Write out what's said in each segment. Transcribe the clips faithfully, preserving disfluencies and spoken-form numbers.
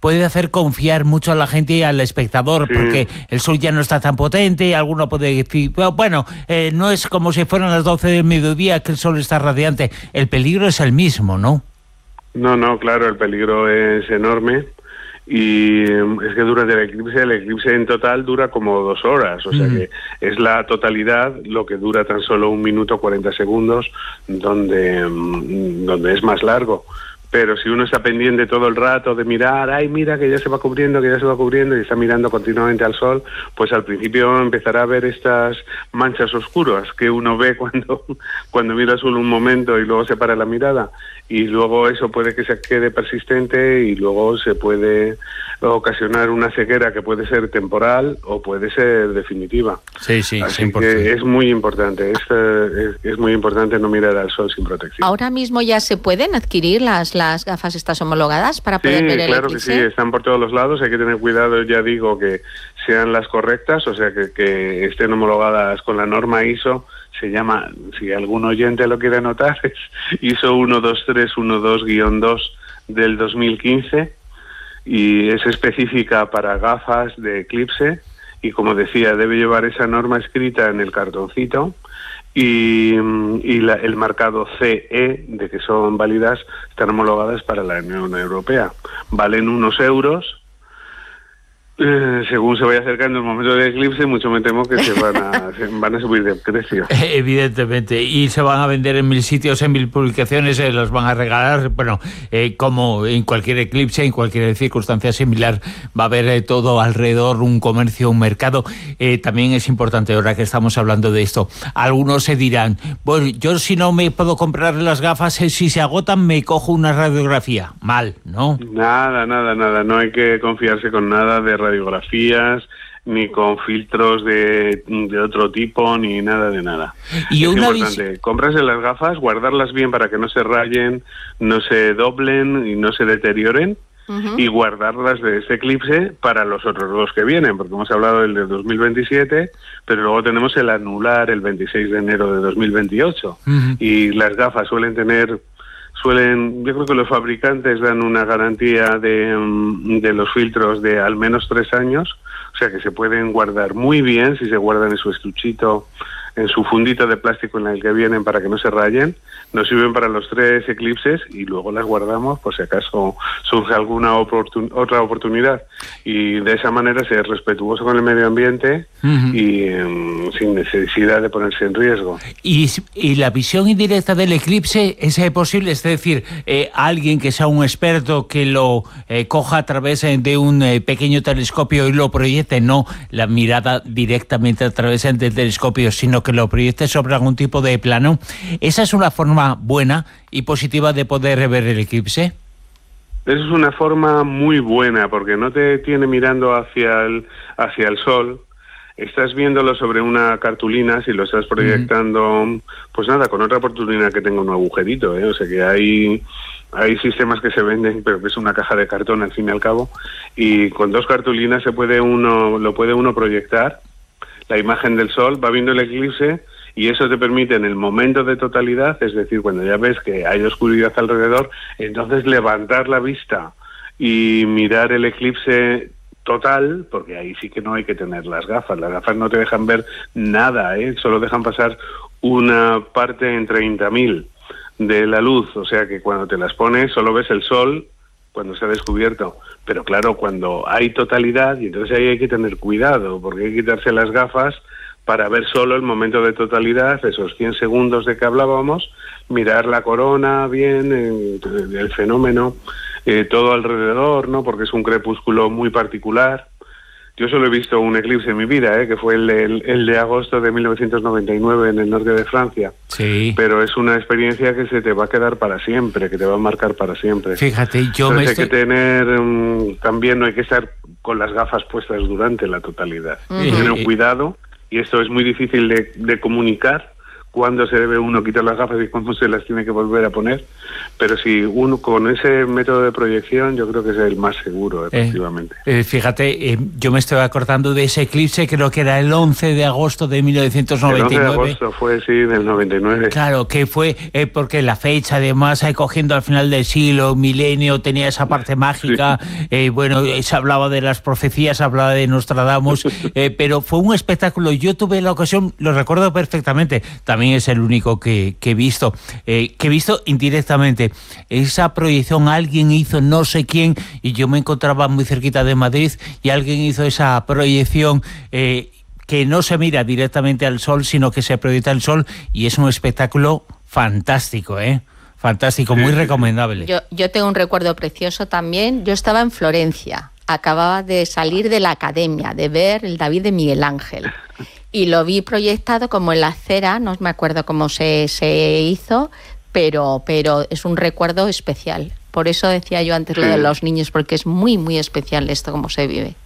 puede hacer confiar mucho a la gente y al espectador, sí. porque el sol ya no está tan potente, y alguno puede decir, bueno, eh, no es como si fueran las doce del mediodía que el sol está radiante, el peligro es el mismo, ¿no? No, no, claro, el peligro es enorme. Y es que durante el eclipse, el eclipse en total dura como dos horas, o sea mm. que es la totalidad lo que dura tan solo un minuto cuarenta segundos, donde, donde es más largo. Pero si uno está pendiente todo el rato de mirar, ay, mira que ya se va cubriendo, que ya se va cubriendo, y está mirando continuamente al sol, pues al principio empezará a ver estas manchas oscuras que uno ve cuando, cuando mira solo un momento y luego se para la mirada. Y luego eso puede que se quede persistente y luego se puede ocasionar una ceguera que puede ser temporal o puede ser definitiva. Sí, sí, Así que es muy importante, es, es, es muy importante no mirar al sol sin protección. ¿Ahora mismo ya se pueden adquirir las, las gafas estas homologadas para poder sí, ver el claro eclipse? Que sí, están por todos los lados, hay que tener cuidado, ya digo, que sean las correctas, o sea, que, que estén homologadas con la norma I S O. Se llama, si algún oyente lo quiere anotar, es I S O uno dos tres uno dos guión dos del dos mil quince y es específica para gafas de eclipse y, como decía, debe llevar esa norma escrita en el cartoncito y, y la, el marcado C E de que son válidas, están homologadas para la Unión Europea. Valen unos euros. Eh, según se vaya acercando el momento del eclipse, mucho me temo que se van a, se van a subir de precio. Evidentemente, y se van a vender en mil sitios, en mil publicaciones, eh, los van a regalar, bueno, eh, como en cualquier eclipse, en cualquier circunstancia similar, va a haber eh, todo alrededor, un comercio, un mercado. Eh, también es importante, ahora que estamos hablando de esto, algunos se dirán, bueno, yo si no me puedo comprar las gafas, eh, si se agotan me cojo una radiografía. Mal, ¿no? Nada, nada, nada, no hay que confiarse con nada de radiografías, ni con filtros de, de otro tipo, ni nada de nada. Y es una importante, vis... comprarse las gafas, guardarlas bien para que no se rayen, no se doblen y no se deterioren, uh-huh. y guardarlas de este eclipse para los otros dos que vienen, porque hemos hablado del de dos mil veintisiete, pero luego tenemos el anular el veintiséis de enero de dos mil veintiocho, uh-huh. y las gafas suelen tener Suelen, yo creo que los fabricantes dan una garantía de, de los filtros de al menos tres años, o sea que se pueden guardar muy bien si se guardan en su estuchito, en su fundita de plástico en el que vienen para que no se rayen. Nos sirven para los tres eclipses y luego las guardamos por si acaso surge alguna oportun- otra oportunidad. Y de esa manera ser respetuoso con el medio ambiente uh-huh. y um, sin necesidad de ponerse en riesgo. ¿Y, y la visión indirecta del eclipse es posible? Es decir, eh, alguien que sea un experto que lo eh, coja a través de un eh, pequeño telescopio y lo proyecte, no la mirada directamente a través del telescopio, sino que lo proyecte sobre algún tipo de plano. ¿Esa es una forma buena y positiva de poder ver el eclipse? Eso es una forma muy buena, porque no te tiene mirando hacia el, hacia el sol, estás viéndolo sobre una cartulina, si lo estás proyectando, mm. pues nada, con otra cartulina que tenga un agujerito, ¿eh? O sea que hay, hay sistemas que se venden, pero que es una caja de cartón al fin y al cabo, y con dos cartulinas se puede uno, lo puede uno proyectar, la imagen del sol, va viendo el eclipse, y eso te permite en el momento de totalidad, es decir, cuando ya ves que hay oscuridad alrededor, entonces levantar la vista y mirar el eclipse total, porque ahí sí que no hay que tener las gafas, las gafas no te dejan ver nada, ¿eh? Solo dejan pasar una parte en treinta mil de la luz, o sea que cuando te las pones solo ves el sol cuando se ha descubierto, pero claro, cuando hay totalidad, y entonces ahí hay que tener cuidado, porque hay que quitarse las gafas para ver solo el momento de totalidad, esos cien segundos de que hablábamos, mirar la corona bien, eh, el fenómeno, eh, todo alrededor, ¿no? Porque es un crepúsculo muy particular. Yo solo he visto un eclipse en mi vida, ¿eh? Que fue el, el, el de agosto de mil novecientos noventa y nueve en el norte de Francia. Sí. Pero es una experiencia que se te va a quedar para siempre, que te va a marcar para siempre. Fíjate, yo Entonces me hay estoy... que tener, um, también no hay que estar con las gafas puestas durante la totalidad. Uh-huh. Tener cuidado. Y esto es muy difícil de, de comunicar cuándo se debe uno quitar las gafas y cuándo se las tiene que volver a poner, pero si uno con ese método de proyección yo creo que es el más seguro, efectivamente. Eh, eh, fíjate, eh, yo me estoy acordando de ese eclipse, creo que era el once de agosto de mil novecientos noventa y nueve. El once de agosto fue, sí, del noventa y nueve. Claro, que fue eh, porque la fecha, además, eh, cogiendo al final del siglo, milenio, tenía esa parte mágica, sí. eh, bueno, se hablaba de las profecías, se hablaba de Nostradamus, eh, pero fue un espectáculo. Yo tuve la ocasión, lo recuerdo perfectamente, también es el único que, que he visto, eh, que he visto indirectamente. Esa proyección alguien hizo, no sé quién, y yo me encontraba muy cerquita de Madrid, y alguien hizo esa proyección eh, que no se mira directamente al sol, sino que se proyecta el sol, y es un espectáculo fantástico, ¿eh? Fantástico, muy recomendable. Yo, yo tengo un recuerdo precioso también. Yo estaba en Florencia, acababa de salir de la academia, de ver el David de Miguel Ángel, y lo vi proyectado como en la acera, no me acuerdo cómo se, se hizo, pero, pero es un recuerdo especial. Por eso decía yo antes sí. lo de los niños, porque es muy, muy especial esto, cómo se vive.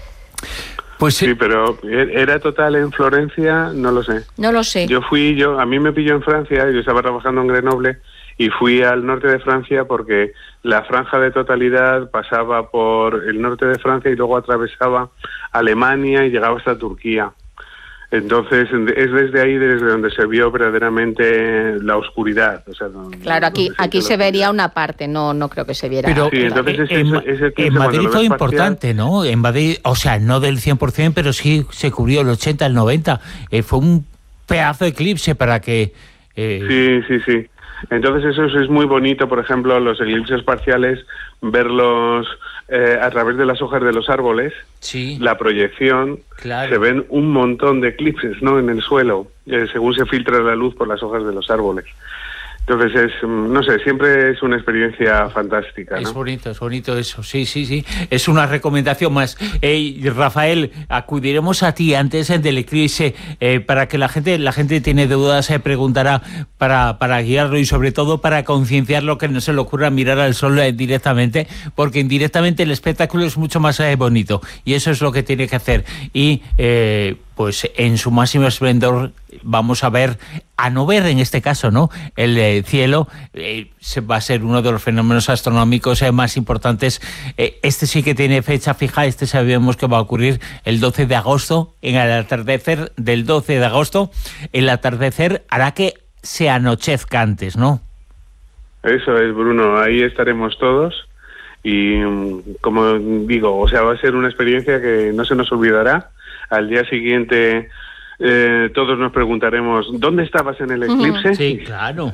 Pues sí. sí, pero ¿era total en Florencia? No lo sé. No lo sé. Yo fui, yo a mí me pilló en Francia, yo estaba trabajando en Grenoble, y fui al norte de Francia porque la franja de totalidad pasaba por el norte de Francia y luego atravesaba Alemania y llegaba hasta Turquía. Entonces es desde ahí desde donde se vio verdaderamente la oscuridad. O sea, no, claro, aquí no aquí se vería una parte, no no creo que se viera. Pero sí, entonces ese, en, ese en Madrid fue importante, parcial, ¿no? En Madrid, o sea, no del cien por ciento, pero sí se cubrió el ochenta, el noventa. Eh, fue un pedazo de eclipse para que... Eh... Sí, sí, sí. Entonces eso es muy bonito, por ejemplo, los eclipses parciales, verlos eh, a través de las hojas de los árboles, sí. la proyección, claro. Se ven un montón de eclipses, ¿no?, en el suelo, eh, según se filtra la luz por las hojas de los árboles. Entonces es, no sé, siempre es una experiencia fantástica, ¿no? Es bonito, es bonito eso, sí, sí, sí. Es una recomendación más. Hey, Rafael, acudiremos a ti antes del eclipse eh, para que la gente, la gente tiene dudas, se eh, preguntará para, para guiarlo y sobre todo para concienciarlo, que no se le ocurra mirar al sol eh, directamente, porque indirectamente el espectáculo es mucho más eh, bonito y eso es lo que tiene que hacer. Y eh, pues en su máximo esplendor vamos a ver, a no ver en este caso, ¿no?, el eh, cielo, eh, se va a ser uno de los fenómenos astronómicos eh, más importantes. Eh, este sí que tiene fecha fija, este sabemos que va a ocurrir el doce de agosto, en el atardecer del doce de agosto, el atardecer hará que se anochezca antes, ¿no? Eso es, Bruno, ahí estaremos todos y, como digo, o sea, va a ser una experiencia que no se nos olvidará. Al día siguiente eh, todos nos preguntaremos, ¿dónde estabas en el eclipse? Sí, claro.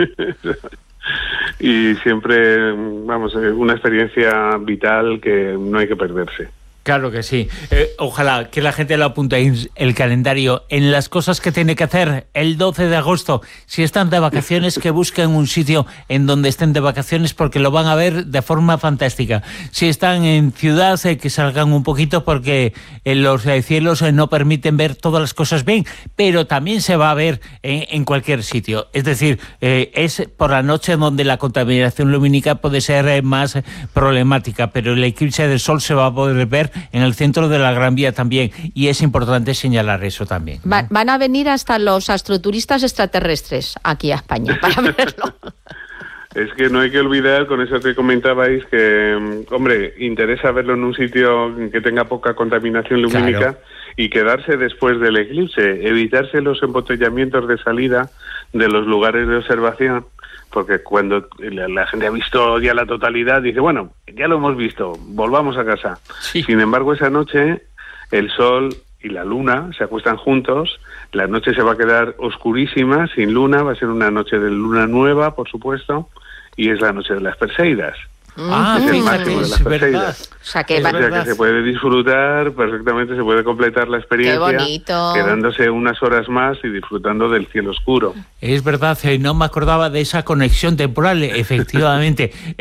Y siempre, vamos, una experiencia vital que no hay que perderse. Claro que sí. Eh, ojalá que la gente lo apunte en el calendario, en las cosas que tiene que hacer el doce de agosto. Si están de vacaciones, que busquen un sitio en donde estén de vacaciones, porque lo van a ver de forma fantástica. Si están en ciudad, eh, que salgan un poquito, porque eh, los eh, cielos eh, no permiten ver todas las cosas bien, pero también se va a ver en, en cualquier sitio. Es decir, eh, es por la noche donde la contaminación lumínica puede ser eh, más eh, problemática, pero el eclipse del sol se va a poder ver en el centro de la Gran Vía también, y es importante señalar eso también, ¿no? Va, van a venir hasta los astroturistas extraterrestres aquí a España para verlo. Es que no hay que olvidar, con eso que comentabais, que, hombre, interesa verlo en un sitio que tenga poca contaminación lumínica, claro, y quedarse después del eclipse, evitarse los embotellamientos de salida de los lugares de observación, porque cuando la gente ha visto ya la totalidad, dice, bueno, ya lo hemos visto, volvamos a casa. Sí. Sin embargo, esa noche el sol y la luna se acuestan juntos, la noche se va a quedar oscurísima, sin luna, va a ser una noche de luna nueva, por supuesto, y es la noche de las Perseidas. Ah, es el fíjate, máximo de las es Perseidas. verdad. O sea, que, o sea, que se puede disfrutar perfectamente, se puede completar la experiencia. Qué bonito. Quedándose unas horas más y disfrutando del cielo oscuro. Es verdad, no me acordaba de esa conexión temporal, efectivamente. eh,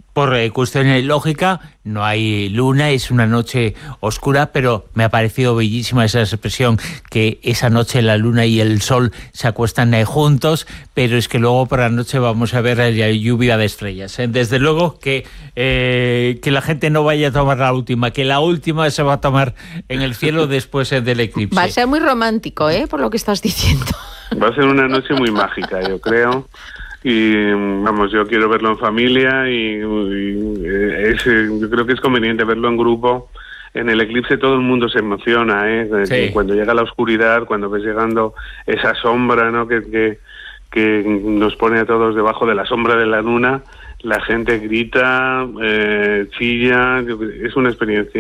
Por eh, cuestión lógica, no hay luna, es una noche oscura, pero me ha parecido bellísima esa expresión, que esa noche la luna y el sol se acuestan eh, juntos, pero es que luego por la noche vamos a ver la lluvia de estrellas. ¿eh? Desde luego que, eh, que la gente no vaya a tomar la última, que la última se va a tomar en el cielo después eh, del eclipse. Va a ser muy romántico, ¿eh? Por lo que estás diciendo. Va a ser una noche muy mágica, yo creo. Y vamos, yo quiero verlo en familia y, y es, yo creo que es conveniente verlo en grupo. En el eclipse todo el mundo se emociona, ¿eh? Sí. Cuando llega la oscuridad, cuando ves llegando esa sombra, ¿no? que, que, que nos pone a todos debajo de la sombra de la luna, la gente grita, eh, chilla, es una experiencia